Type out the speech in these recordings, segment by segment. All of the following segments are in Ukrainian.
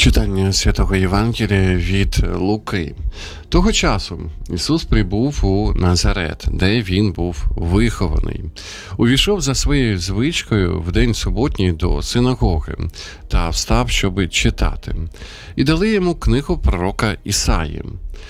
Читання Святого Євангелія від Луки. Того часу Ісус прибув у Назарет, де Він був вихований. Увійшов за своєю звичкою в день суботній до синагоги та встав, щоби читати. І дали йому книгу пророка Ісаї.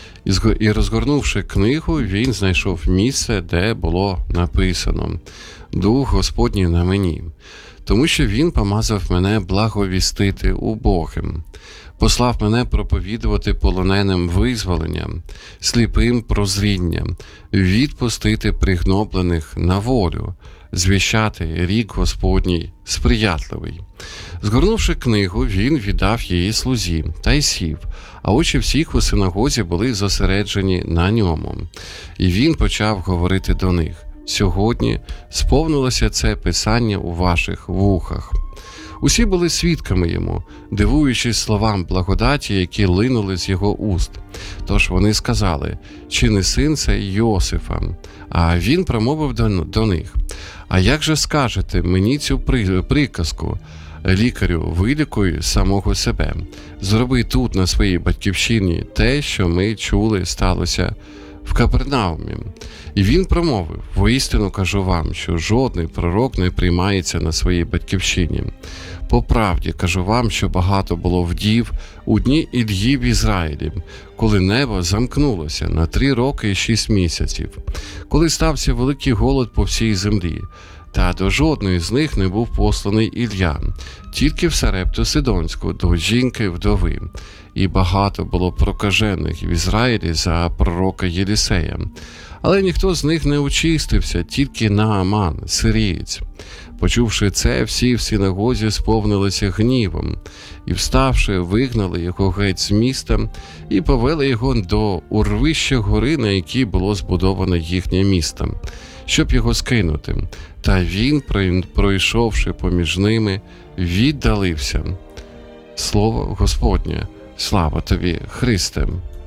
І розгорнувши книгу, він знайшов місце, де було написано «Дух Господній на мені, тому що Він помазав мене благовістити убогим, послав мене проповідувати полоненим визволення, сліпим прозріння, відпустити пригноблених на волю, звіщати рік Господній сприятливий». Згорнувши книгу, він віддав її слузі та й сів, а очі всіх у синагозі були зосереджені на ньому. І він почав говорити до них: «Сьогодні сповнилося це писання у ваших вухах». Усі були свідками йому, дивуючись словам благодаті, які линули з його уст. Тож вони сказали: «Чи не син це Йосифа?» А він промовив до них: «А як же скажете мені цю приказку? Лікарю, вилікуй самого себе. Зроби тут, на своїй батьківщині, те, що ми чули, сталося в Капернаумі». І він промовив: «Воістину кажу вам, що жодний пророк не приймається на своїй батьківщині. По правді кажу вам, що багато було вдів у дні Іллі в Ізраїлі, коли небо замкнулося на 3 роки і 6 місяців, коли стався великий голод по всій землі. Та до жодної з них не був посланий Ілля, тільки в Сарепту Сидонську, до жінки-вдови. І багато було прокажених в Ізраїлі за пророка Єлісея. Але ніхто з них не очистився, тільки Нааман, сирієць». Почувши це, всі в синагозі сповнилися гнівом, і, вставши, вигнали його геть з міста і повели його до урвища гори, на якій було збудоване їхнє місто, щоб його скинути. Та він, пройшовши поміж ними, віддалився. Слово Господнє. Слава тобі, Христе!